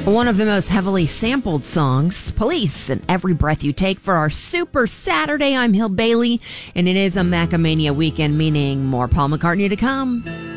One of the most heavily sampled songs, Police and Every Breath You Take, for our Super Saturday. I'm Hill Bailey, and it is a Macamania weekend, meaning more Paul McCartney to come.